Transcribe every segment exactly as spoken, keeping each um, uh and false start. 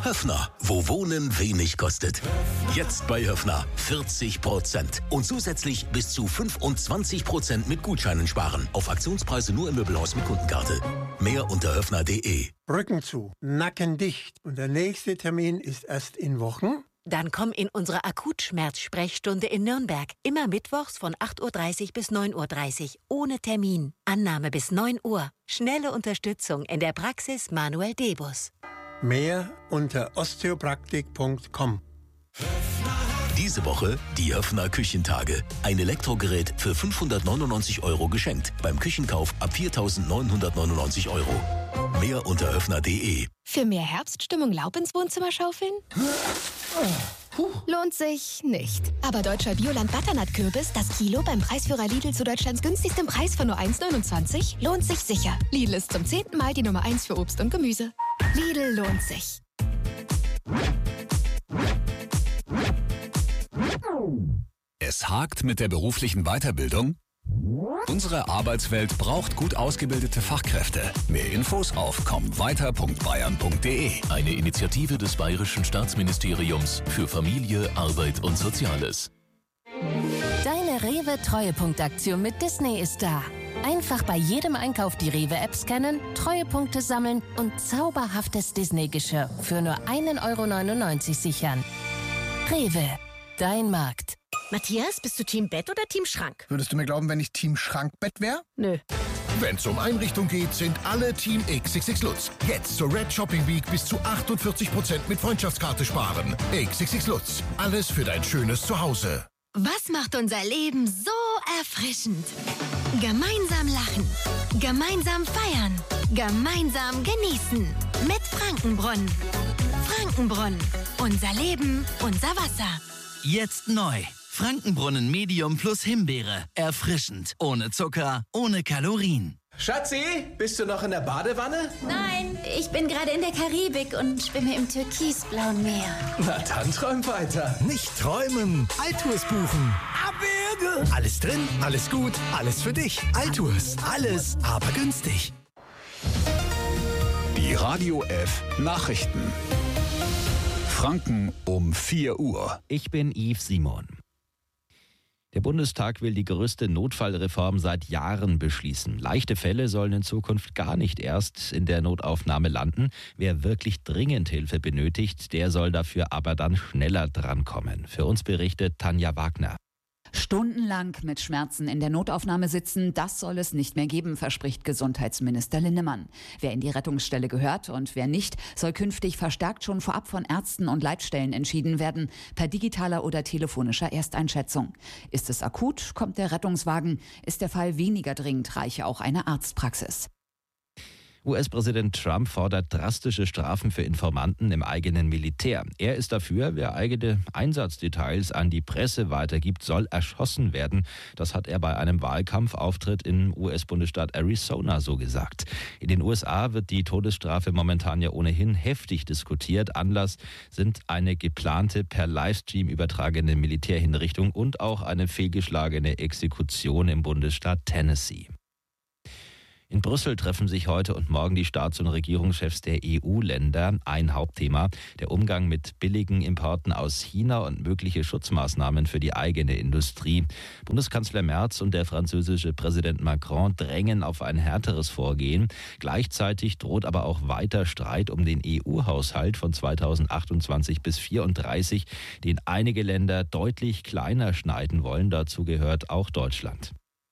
Höffner, wo Wohnen wenig kostet. Jetzt bei Höffner vierzig Prozent und zusätzlich bis zu fünfundzwanzig Prozent mit Gutscheinen sparen. Auf Aktionspreise nur im Möbelhaus mit Kundenkarte. Mehr unter höffner punkt de. Rücken zu, Nacken dicht und der nächste Termin ist erst in Wochen? Dann komm in unsere Akutschmerzsprechstunde in Nürnberg. Immer mittwochs von acht Uhr dreißig bis neun Uhr dreißig. Ohne Termin. Annahme bis neun Uhr. Schnelle Unterstützung in der Praxis Manuel Debus. Mehr unter osteopraktik punkt com. Diese Woche die Höffner Küchentage. Ein Elektrogerät für fünfhundertneunundneunzig Euro geschenkt. Beim Küchenkauf ab viertausendneunhundertneunundneunzig Euro. Mehr unter höffner punkt de. Für mehr Herbststimmung Laub ins Wohnzimmer schaufeln? Lohnt sich nicht. Aber deutscher Bioland-Butternut-Kürbis, das Kilo beim Preisführer Lidl zu Deutschlands günstigstem Preis von nur eins neunundzwanzig, lohnt sich sicher. Lidl ist zum zehnten Mal die Nummer eins für Obst und Gemüse. Lidl lohnt sich. Es hakt mit der beruflichen Weiterbildung? Unsere Arbeitswelt braucht gut ausgebildete Fachkräfte. Mehr Infos auf komm weiter punkt bayern punkt de. Eine Initiative des Bayerischen Staatsministeriums für Familie, Arbeit und Soziales. Deine Rewe-Treuepunktaktion mit Disney ist da. Einfach bei jedem Einkauf die Rewe-App scannen, Treuepunkte sammeln und zauberhaftes Disney-Geschirr für nur ein Euro neunundneunzig sichern. Rewe, dein Markt. Matthias, bist du Team Bett oder Team Schrank? Würdest du mir glauben, wenn ich Team Schrankbett wäre? Nö. Wenn's um Einrichtung geht, sind alle Team X X X Lutz. Jetzt zur Red Shopping Week bis zu achtundvierzig Prozent mit Freundschaftskarte sparen. X X X Lutz. Alles für dein schönes Zuhause. Was macht unser Leben so erfrischend? Gemeinsam lachen, gemeinsam feiern, gemeinsam genießen. Mit Frankenbrunnen. Frankenbrunnen. Unser Leben, unser Wasser. Jetzt neu. Frankenbrunnen Medium plus Himbeere. Erfrischend. Ohne Zucker, ohne Kalorien. Schatzi, bist du noch in der Badewanne? Nein, ich bin gerade in der Karibik und schwimme im türkisblauen Meer. Na dann träum weiter. Nicht träumen, Altours buchen. Abwürge! Alles drin, alles gut, alles für dich. Altours, alles, aber günstig. Die Radio F Nachrichten. Franken um vier Uhr. Ich bin Yves Simon. Der Bundestag will die größte Notfallreform seit Jahren beschließen. Leichte Fälle sollen in Zukunft gar nicht erst in der Notaufnahme landen. Wer wirklich dringend Hilfe benötigt, der soll dafür aber dann schneller drankommen. Für uns berichtet Tanja Wagner. Stundenlang mit Schmerzen in der Notaufnahme sitzen, das soll es nicht mehr geben, verspricht Gesundheitsminister Linnemann. Wer in die Rettungsstelle gehört und wer nicht, soll künftig verstärkt schon vorab von Ärzten und Leitstellen entschieden werden, per digitaler oder telefonischer Ersteinschätzung. Ist es akut, kommt der Rettungswagen. Ist der Fall weniger dringend, reiche auch eine Arztpraxis. U S-Präsident Trump fordert drastische Strafen für Informanten im eigenen Militär. Er ist dafür, wer eigene Einsatzdetails an die Presse weitergibt, soll erschossen werden. Das hat er bei einem Wahlkampfauftritt im U S-Bundesstaat Arizona so gesagt. In den U S A wird die Todesstrafe momentan ja ohnehin heftig diskutiert. Anlass sind eine geplante per Livestream übertragene Militärhinrichtung und auch eine fehlgeschlagene Exekution im Bundesstaat Tennessee. In Brüssel treffen sich heute und morgen die Staats- und Regierungschefs der E U-Länder. Ein Hauptthema, der Umgang mit billigen Importen aus China und mögliche Schutzmaßnahmen für die eigene Industrie. Bundeskanzler Merz und der französische Präsident Macron drängen auf ein härteres Vorgehen. Gleichzeitig droht aber auch weiter Streit um den E U-Haushalt von zweitausendachtundzwanzig bis vierunddreißig, den einige Länder deutlich kleiner schneiden wollen. Dazu gehört auch Deutschland.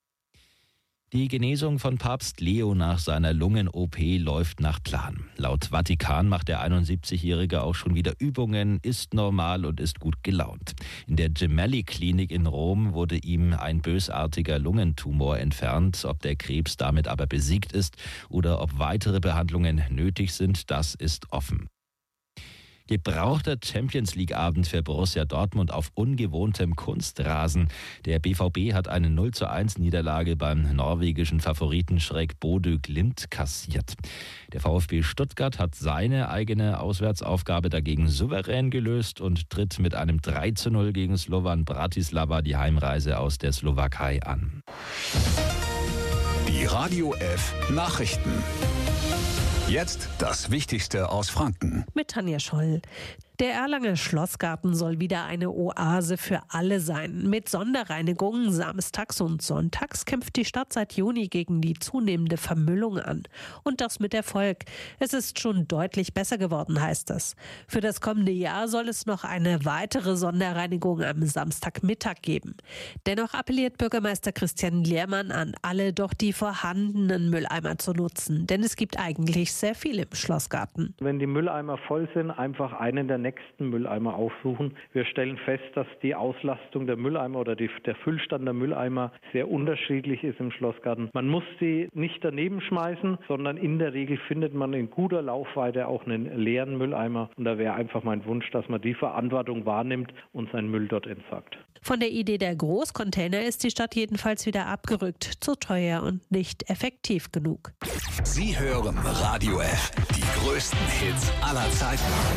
Die Genesung von Papst Leo nach seiner Lungen-O P läuft nach Plan. Laut Vatikan macht der einundsiebzigjährige auch schon wieder Übungen, ist normal und ist gut gelaunt. In der Gemelli-Klinik in Rom wurde ihm ein bösartiger Lungentumor entfernt. Ob der Krebs damit aber besiegt ist oder ob weitere Behandlungen nötig sind, das ist offen. Gebrauchter Champions-League-Abend für Borussia Dortmund auf ungewohntem Kunstrasen. Der B V B hat eine null zu eins Niederlage beim norwegischen Favoriten Schreck Bodø Glimt kassiert. Der VfB Stuttgart hat seine eigene Auswärtsaufgabe dagegen souverän gelöst und tritt mit einem drei zu null gegen Slovan Bratislava die Heimreise aus der Slowakei an. Die Radio F Nachrichten. Jetzt das Wichtigste aus Franken. Mit Tanja Scholl. Der Erlanger Schlossgarten soll wieder eine Oase für alle sein. Mit Sonderreinigungen samstags und sonntags kämpft die Stadt seit Juni gegen die zunehmende Vermüllung an. Und das mit Erfolg. Es ist schon deutlich besser geworden, heißt es. Für das kommende Jahr soll es noch eine weitere Sonderreinigung am Samstagmittag geben. Dennoch appelliert Bürgermeister Christian Lehrmann an alle, doch die vorhandenen Mülleimer zu nutzen. Denn es gibt eigentlich sehr viel im Schlossgarten. Wenn die Mülleimer voll sind, einfach einen der nächsten Mülleimer aufsuchen. Wir stellen fest, dass die Auslastung der Mülleimer oder die, der Füllstand der Mülleimer sehr unterschiedlich ist im Schlossgarten. Man muss sie nicht daneben schmeißen, sondern in der Regel findet man in guter Laufweite auch einen leeren Mülleimer. Und da wäre einfach mein Wunsch, dass man die Verantwortung wahrnimmt und seinen Müll dort entsorgt. Von der Idee der Großcontainer ist die Stadt jedenfalls wieder abgerückt. Zu teuer und nicht effektiv genug. Sie hören Radio F, die größten Hits aller Zeiten.